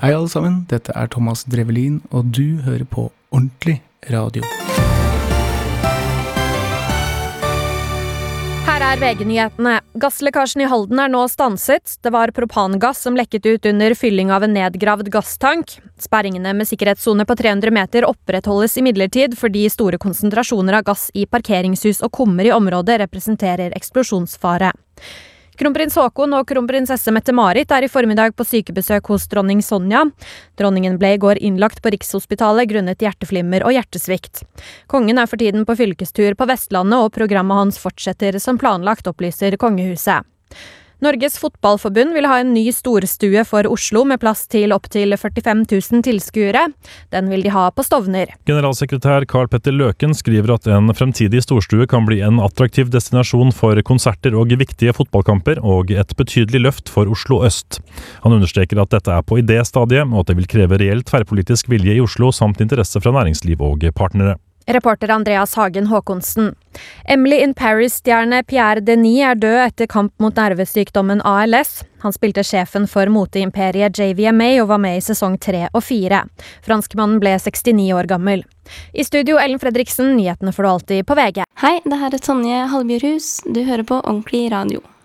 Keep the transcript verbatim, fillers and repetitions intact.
Hei alle sammen, dette er Thomas Drevelin, og du hører på Ordentlig Radio. Her er V G-nyhetene. Gasslekkasjen i Halden er nå stanset. Det var propangass som lekket ut under fylling av en nedgravd gasstank. Sperringene med sikkerhetssone på tre hundre meter opprettholdes imidlertid fordi store konsentrasjoner av gass i parkeringshus og kummer i området representerer eksplosjonsfare. Kronprins Haakon og kronprinsesse Mette-Marit er i formiddag på sykebesøk hos dronning Sonja. Dronningen ble i går innlagt på Rikshospitalet grunnet hjerteflimmer og hjertesvikt. Kongen er for tiden på fylkestur på Vestlandet, og programmet hans fortsetter som planlagt, opplyser kongehuset. Norges fotballforbund vil ha en ny storstue for Oslo med plass til opp til førtifem tusen tilskuere. Den vil de ha på Stovner. Generalsekretær Karl Petter Løken skriver at en fremtidig storstue kan bli en attraktiv destinasjon for konserter og viktige fotballkamper, og et betydelig løft for Oslo Øst. Han understreker at dette er på idéstadiet, og at det vil kreve reell tverrpolitisk vilje i Oslo samt interesse fra næringsliv og partnere. Reporter Andreas Hagen Håkonsen. Emily in Paris-stjerne Pierre Denis er død etter kamp mot nervesykdommen A L S. Han spilte sjefen for moteimperiet J V M A og var med i sesong tre og fire. Franskmannen ble sekstini år gammel. I studio Ellen Fredriksen, nyhetene får du alltid på V G. Hei, det her er Tonje Halbjørhus. Du hører på Ordentlig Radio.